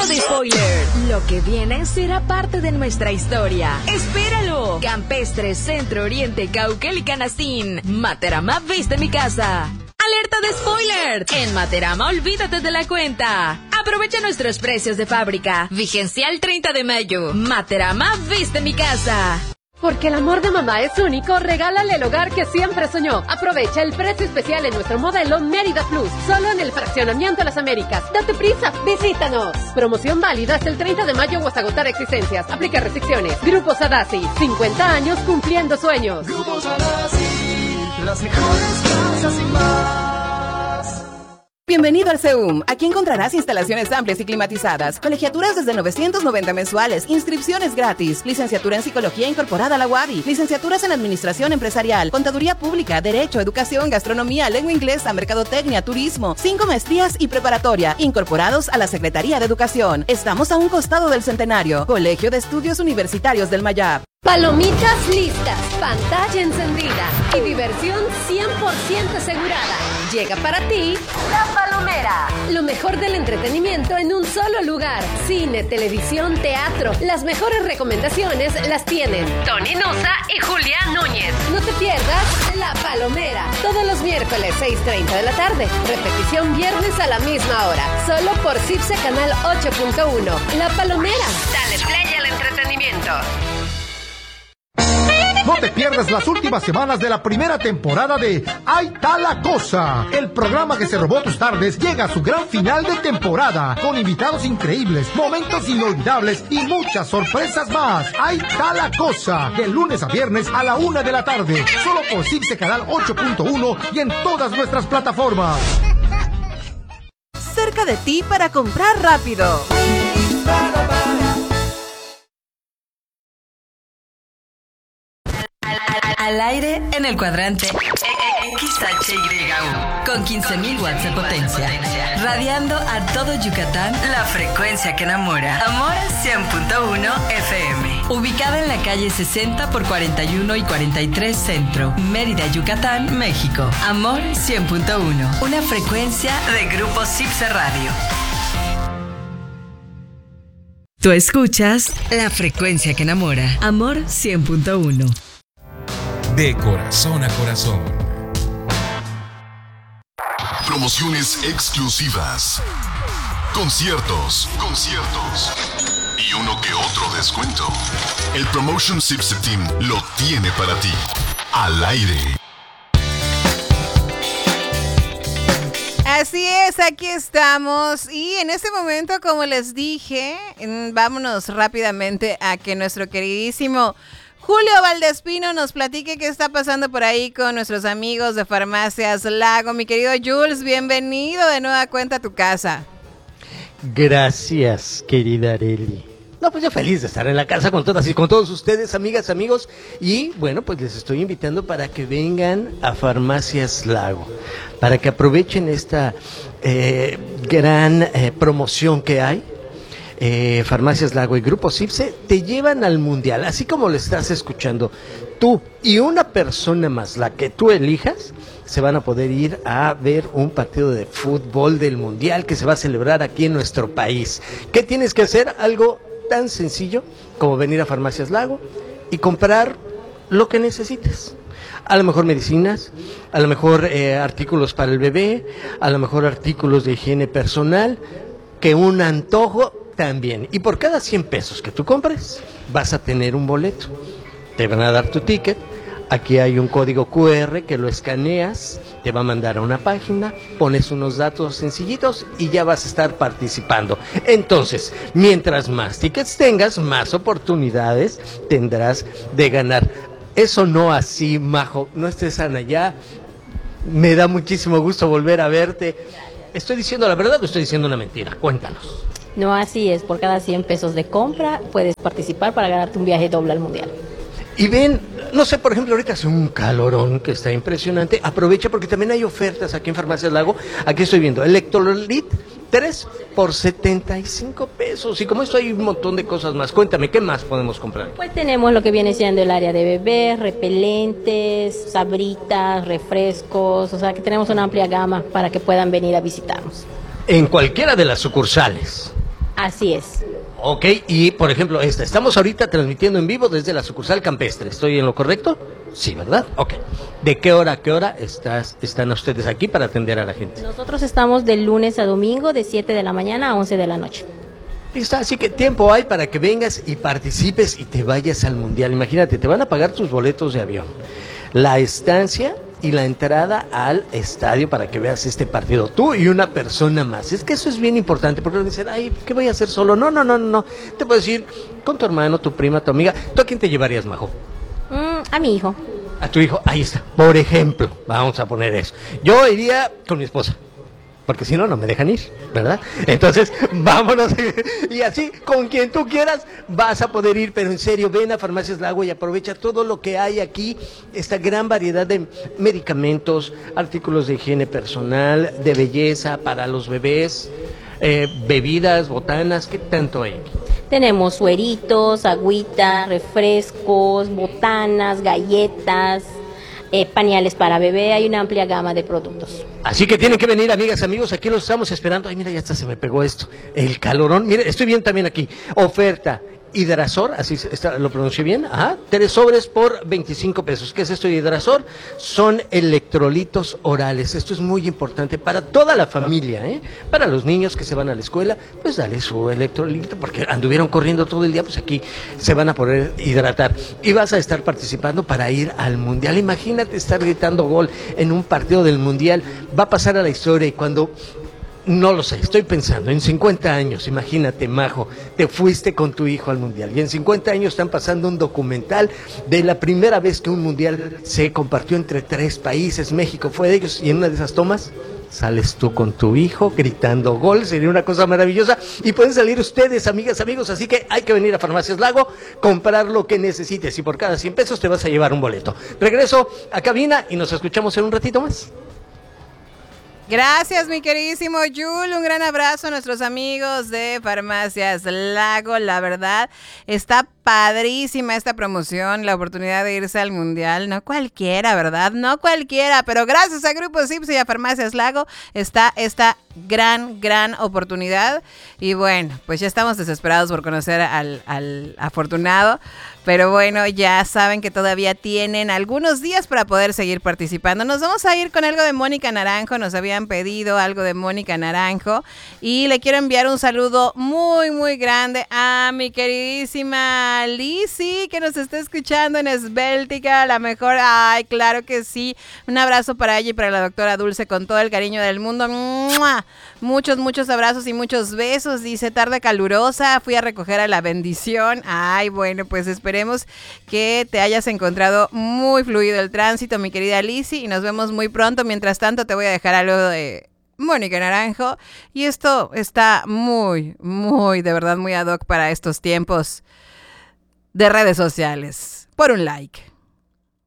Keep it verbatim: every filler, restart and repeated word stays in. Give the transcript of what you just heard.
Alerta de spoiler. Lo que viene será parte de nuestra historia. ¡Espéralo! Campestre, Centro, Oriente, Cauquel y Canastín. Materama viste mi casa. ¡Alerta de spoiler! En Materama, olvídate de la cuenta. Aprovecha nuestros precios de fábrica. Vigencia el treinta de mayo. Materama viste mi casa. Porque el amor de mamá es único, regálale el hogar que siempre soñó. Aprovecha el precio especial en nuestro modelo Mérida Plus, solo en el fraccionamiento Las Américas. Date prisa, visítanos. Promoción válida hasta el treinta de mayo o hasta agotar existencias. Aplica restricciones. Grupo Sadasi, cincuenta años cumpliendo sueños. Grupo Sadasi, las mejores casas y más. Bienvenido al CEUM. Aquí encontrarás instalaciones amplias y climatizadas, colegiaturas desde novecientos noventa mensuales, inscripciones gratis, licenciatura en Psicología incorporada a la U A D I, licenciaturas en Administración Empresarial, Contaduría Pública, Derecho, Educación, Gastronomía, Lengua Inglesa, Mercadotecnia, Turismo, cinco maestrías y preparatoria, incorporados a la Secretaría de Educación. Estamos a un costado del Centenario. Colegio de Estudios Universitarios del Mayab. Palomitas listas, pantalla encendida y diversión cien por ciento asegurada. Llega para ti La Palomera. Lo mejor del entretenimiento en un solo lugar. Cine, televisión, teatro. Las mejores recomendaciones las tienen Tony Nosa y Julián Núñez. No te pierdas La Palomera. Todos los miércoles seis treinta de la tarde. Repetición viernes a la misma hora. Solo por CIPSE Canal ocho punto uno. La Palomera. Dale play al entretenimiento. No te pierdas las últimas semanas de la primera temporada de Ahí está la cosa. El programa que se robó tus tardes llega a su gran final de temporada, con invitados increíbles, momentos inolvidables y muchas sorpresas más. Ahí está la cosa, de lunes a viernes a la una de la tarde, solo por CIPSE Canal ocho punto uno y en todas nuestras plataformas. Cerca de ti para comprar rápido. Al aire en el cuadrante X H Y U con quince mil watts de potencia, radiando a todo Yucatán la frecuencia que enamora. Amor cien punto uno F M, ubicada en la calle sesenta por cuarenta y uno y cuarenta y tres Centro, Mérida, Yucatán, México. Amor cien punto uno, una frecuencia de Grupo CIPSE Radio. Tú escuchas la frecuencia que enamora. Amor cien punto uno. De corazón a corazón. Promociones exclusivas. Conciertos, conciertos. Y uno que otro descuento. El Promotion CIPSE Team lo tiene para ti. Al aire. Así es, aquí estamos y en este momento, como les dije, vámonos rápidamente a que nuestro queridísimo Julio Valdespino nos platique qué está pasando por ahí con nuestros amigos de Farmacias Lago. Mi querido Jules, bienvenido de nueva cuenta a tu casa. Gracias, querida Areli. No, pues yo feliz de estar en la casa con todas y con todos ustedes, amigas, amigos. Y bueno, pues les estoy invitando para que vengan a Farmacias Lago, para que aprovechen esta eh, gran eh, promoción que hay. Eh, Farmacias Lago y Grupo CIPSE te llevan al Mundial, así como lo estás escuchando. Tú y una persona más, la que tú elijas, se van a poder ir a ver un partido de fútbol del Mundial que se va a celebrar aquí en nuestro país. ¿Qué tienes que hacer? Algo tan sencillo como venir a Farmacias Lago y comprar lo que necesites. A lo mejor medicinas, a lo mejor eh, artículos para el bebé, a lo mejor artículos de higiene personal, que un antojo también. Y por cada cien pesos que tú compres, vas a tener un boleto. Te van a dar tu ticket. Aquí hay un código cu erre que lo escaneas, te va a mandar a una página, pones unos datos sencillitos y ya vas a estar participando. Entonces, mientras más tickets tengas, más oportunidades tendrás de ganar. Eso no así, Majo, no estés allá. Me da muchísimo gusto volver a verte. ¿Estoy diciendo la verdad o estoy diciendo una mentira? Cuéntanos. No, así es, por cada cien pesos de compra puedes participar para ganarte un viaje doble al Mundial. Y ven, no sé, por ejemplo, ahorita hace un calorón que está impresionante. Aprovecha porque también hay ofertas aquí en Farmacias Lago. Aquí estoy viendo Electrolit tres por setenta y cinco pesos. Y como esto hay un montón de cosas más. Cuéntame, ¿qué más podemos comprar? Pues tenemos lo que viene siendo el área de bebés, repelentes, sabritas, refrescos. O sea que tenemos una amplia gama para que puedan venir a visitarnos. En cualquiera de las sucursales. Así es. Ok, y por ejemplo, esta, estamos ahorita transmitiendo en vivo desde la sucursal campestre, ¿estoy en lo correcto? Sí, ¿verdad? Ok. ¿De qué hora a qué hora estás, están ustedes aquí para atender a la gente? Nosotros estamos de lunes a domingo de siete de la mañana a once de la noche. Listo, así que tiempo hay para que vengas y participes y te vayas al Mundial. Imagínate, te van a pagar tus boletos de avión, la estancia y la entrada al estadio para que veas este partido, tú y una persona más. Es que eso es bien importante, porque dicen, ay, ¿qué voy a hacer solo? No, no, no, no, te puedes ir con tu hermano, tu prima, tu amiga. ¿Tú a quién te llevarías, Majo? Mm, a mi hijo. A tu hijo, ahí está, por ejemplo, vamos a poner eso. Yo iría con mi esposa, porque si no, no me dejan ir, ¿verdad? Entonces, vámonos. Y así, con quien tú quieras, vas a poder ir. Pero en serio, ven a Farmacias Lago y aprovecha todo lo que hay aquí. Esta gran variedad de medicamentos, artículos de higiene personal, de belleza para los bebés, eh, bebidas, botanas, ¿qué tanto hay? Tenemos sueritos, agüita, refrescos, botanas, galletas, eh, pañales para bebé. Hay una amplia gama de productos. Así que tienen que venir, amigas, amigos, aquí los estamos esperando. Ay, mira, ya hasta se me pegó esto, el calorón. Mire, estoy bien también aquí. Oferta Hidrazor, así está, lo pronuncié bien, ajá, tres sobres por veinticinco pesos. ¿Qué es esto de Hidrazor? Son electrolitos orales. Esto es muy importante para toda la familia, ¿eh? Para los niños que se van a la escuela, pues dale su electrolito, porque anduvieron corriendo todo el día, pues aquí se van a poder hidratar. Y vas a estar participando para ir al Mundial. Imagínate estar gritando gol en un partido del Mundial. Va a pasar a la historia y cuando... No lo sé, estoy pensando, en cincuenta años, imagínate, Majo, te fuiste con tu hijo al Mundial y en cincuenta años están pasando un documental de la primera vez que un Mundial se compartió entre tres países, México fue de ellos, y en una de esas tomas sales tú con tu hijo gritando gol, sería una cosa maravillosa, y pueden salir ustedes, amigas, amigos, así que hay que venir a Farmacias Lago, comprar lo que necesites y por cada cien pesos te vas a llevar un boleto. Regreso a cabina y nos escuchamos en un ratito más. Gracias, mi queridísimo Yul. Un gran abrazo a nuestros amigos de Farmacias Lago. La verdad, está padrísima esta promoción, la oportunidad de irse al Mundial. No cualquiera, ¿verdad? No cualquiera, pero gracias a Grupo Sips y a Farmacias Lago está esta gran, gran oportunidad. Y bueno, pues ya estamos desesperados por conocer al, al afortunado. Pero bueno, ya saben que todavía tienen algunos días para poder seguir participando. Nos vamos a ir con algo de Mónica Naranjo. Nos habían pedido algo de Mónica Naranjo. Y le quiero enviar un saludo muy, muy grande a mi queridísima Lizzy, que nos está escuchando en Esbéltica, la mejor. Ay, claro que sí. Un abrazo para ella y para la doctora Dulce con todo el cariño del mundo. ¡Mua! Muchos, muchos abrazos y muchos besos. Dice, tarde calurosa, fui a recoger a la bendición. Ay, bueno, pues esperemos que te hayas encontrado muy fluido el tránsito, mi querida Lizzy, y nos vemos muy pronto. Mientras tanto, te voy a dejar algo de Mónica Naranjo. Y esto está muy, muy, de verdad, muy ad hoc para estos tiempos de redes sociales. Por un like.